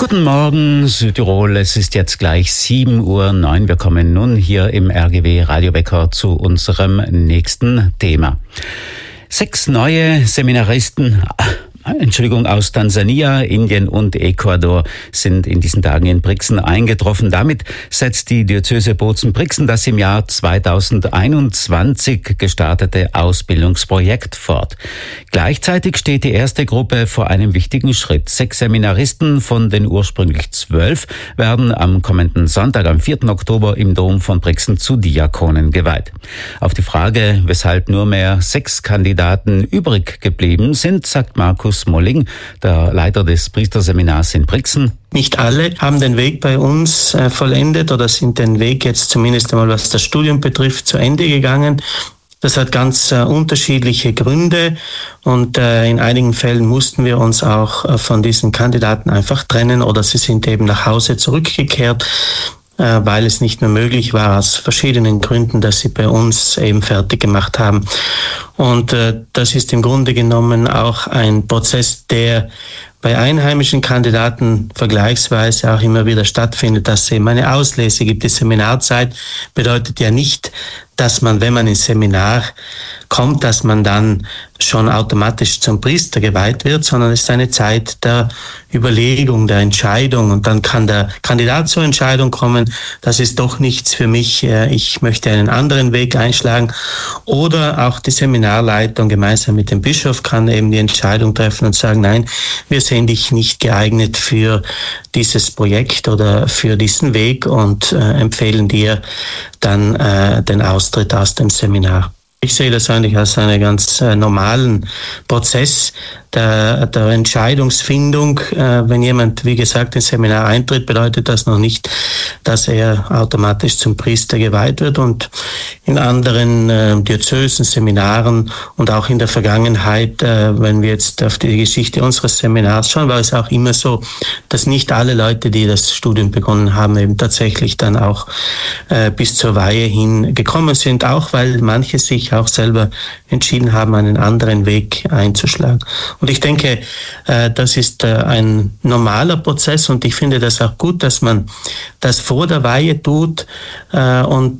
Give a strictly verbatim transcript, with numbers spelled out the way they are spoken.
Guten Morgen, Südtirol. Es ist jetzt gleich sieben Uhr neun. Wir kommen nun hier im R G W Radiowecker zu unserem nächsten Thema. Sechs neue Seminaristen, Entschuldigung, aus Tansania, Indien und Ecuador sind in diesen Tagen in Brixen eingetroffen. Damit setzt die Diözese Bozen-Brixen das im Jahr zweitausendeinundzwanzig gestartete Ausbildungsprojekt fort. Gleichzeitig steht die erste Gruppe vor einem wichtigen Schritt. Sechs Seminaristen von den ursprünglich zwölf werden am kommenden Sonntag, am vierten Oktober, im Dom von Brixen zu Diakonen geweiht. Auf die Frage, weshalb nur mehr sechs Kandidaten übrig geblieben sind, sagt Markus Molling, der Leiter des Priesterseminars in Brixen: Nicht alle haben den Weg bei uns äh, vollendet oder sind den Weg jetzt zumindest einmal, was das Studium betrifft, zu Ende gegangen. Das hat ganz äh, unterschiedliche Gründe und äh, in einigen Fällen mussten wir uns auch äh, von diesen Kandidaten einfach trennen oder sie sind eben nach Hause zurückgekehrt, äh, weil es nicht mehr möglich war, aus verschiedenen Gründen, dass sie bei uns eben fertig gemacht haben. Und äh, das ist im Grunde genommen auch ein Prozess, der bei einheimischen Kandidaten vergleichsweise auch immer wieder stattfindet, dass es eben eine Auslese gibt. Die Seminarzeit bedeutet ja nicht, dass man, wenn man ins Seminar kommt, dass man dann schon automatisch zum Priester geweiht wird, sondern es ist eine Zeit der Überlegung, der Entscheidung, und dann kann der Kandidat zur Entscheidung kommen, das ist doch nichts für mich, ich möchte einen anderen Weg einschlagen, oder auch die Seminarleitung gemeinsam mit dem Bischof kann eben die Entscheidung treffen und sagen, nein, wir sehen dich nicht geeignet für dieses Projekt oder für diesen Weg und äh, empfehlen dir dann äh, den Austritt aus dem Seminar. Ich sehe das eigentlich als einen ganz äh, normalen Prozess der, der Entscheidungsfindung. Äh, wenn jemand, wie gesagt, ins Seminar eintritt, bedeutet das noch nicht, dass er automatisch zum Priester geweiht wird. Und in anderen äh, Diözesen, Seminaren und auch in der Vergangenheit, äh, wenn wir jetzt auf die Geschichte unseres Seminars schauen, war es auch immer so, dass nicht alle Leute, die das Studium begonnen haben, eben tatsächlich dann auch äh, bis zur Weihe hin gekommen sind, auch weil manche sich auch selber entschieden haben, einen anderen Weg einzuschlagen. Und ich denke, äh, das ist äh, ein normaler Prozess und ich finde das auch gut, dass man das vor der Weihe tut äh, und